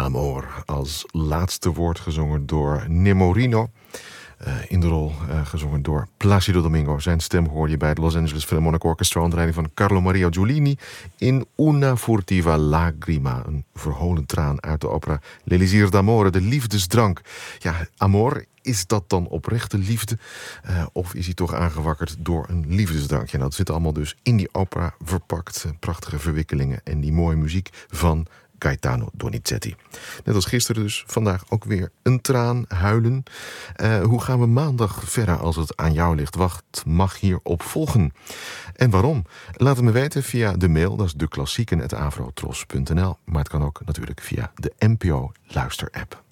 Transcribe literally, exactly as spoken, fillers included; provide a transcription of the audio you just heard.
Amor als laatste woord gezongen door Nemorino. Uh, in de rol uh, gezongen door Placido Domingo. Zijn stem hoor je bij het Los Angeles Philharmonic Orchestra onder leiding van Carlo Maria Giulini in Una furtiva lagrima, een verholen traan uit de opera L'Elisir d'Amore, de liefdesdrank. Ja, amor, is dat dan oprechte liefde? Uh, of is hij toch aangewakkerd door een liefdesdrankje? Nou, dat zit allemaal dus in die opera verpakt. Prachtige verwikkelingen en die mooie muziek van Gaetano Donizetti. Net als gisteren dus, vandaag ook weer een traan, huilen. Uh, hoe gaan we maandag verder als het aan jou ligt? Wat mag hierop volgen? En waarom? Laat het me weten via de mail, dat is de klassieken at avrotros punt n l. Maar het kan ook natuurlijk via de N P O Luister-app.